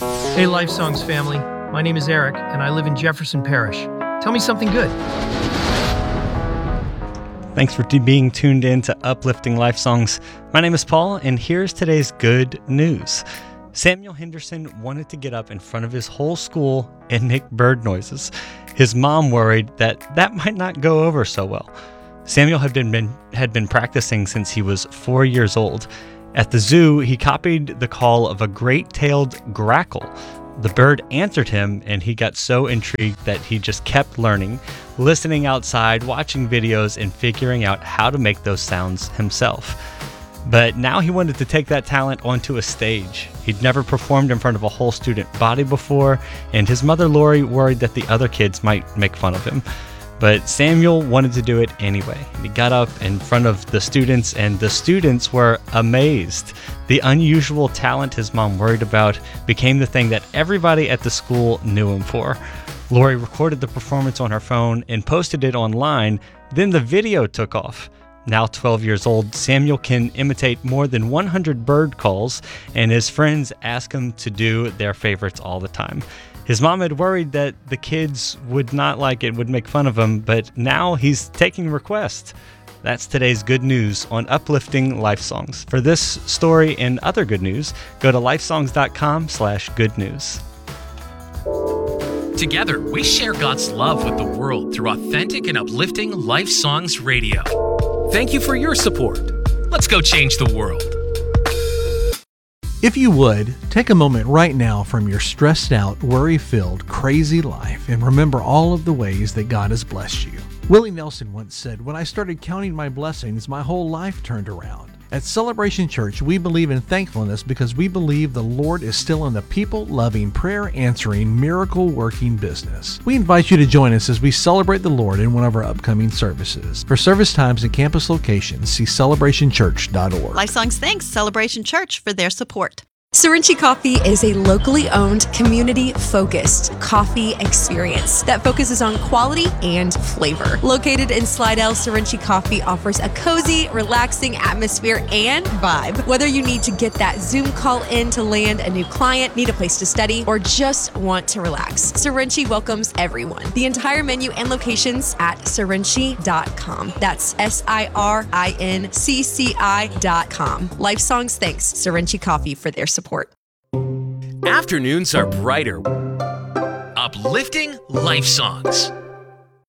Hey, Life Songs family. My name is Eric, and I live in Jefferson Parish. Tell me something good. Thanks for being tuned in to Uplifting Life Songs. My name is Paul, and here's today's good news. Samuel Henderson wanted to get up in front of his whole school and make bird noises. His mom worried that might not go over so well. Samuel had been practicing since he was 4 years old. At the zoo, he copied the call of a great-tailed grackle. The bird answered him, and he got so intrigued that he just kept learning, listening outside, watching videos, and figuring out how to make those sounds himself. But now he wanted to take that talent onto a stage. He'd never performed in front of a whole student body before, and his mother Lori worried that the other kids might make fun of him. But Samuel wanted to do it anyway. He got up in front of the students, and the students were amazed. The unusual talent his mom worried about became the thing that everybody at the school knew him for. Lori recorded the performance on her phone and posted it online. Then the video took off. Now 12 years old, Samuel can imitate more than 100 bird calls, and his friends ask him to do their favorites all the time. His mom had worried that the kids would not like it, would make fun of him, but now he's taking requests. That's today's good news on Uplifting Life Songs. For this story and other good news, go to lifesongs.com/good news. Together, we share God's love with the world through authentic and uplifting Life Songs Radio. Thank you for your support. Let's go change the world. If you would, take a moment right now from your stressed out, worry-filled, crazy life and remember all of the ways that God has blessed you. Willie Nelson once said, "When I started counting my blessings, my whole life turned around." At Celebration Church, we believe in thankfulness because we believe the Lord is still in the people-loving, prayer-answering, miracle-working business. We invite you to join us as we celebrate the Lord in one of our upcoming services. For service times and campus locations, see celebrationchurch.org. Life Songs thanks Celebration Church for their support. Sorinchi Coffee is a locally owned, community-focused coffee experience that focuses on quality and flavor. Located in Slidell, Sorinchi Coffee offers a cozy, relaxing atmosphere and vibe. Whether you need to get that Zoom call in to land a new client, need a place to study, or just want to relax, Sorinchi welcomes everyone. The entire menu and locations at sorinchi.com. That's SIRINCCI.com. Life Songs thanks Sorinchi Coffee for their support. Afternoons are brighter. Uplifting Life Songs.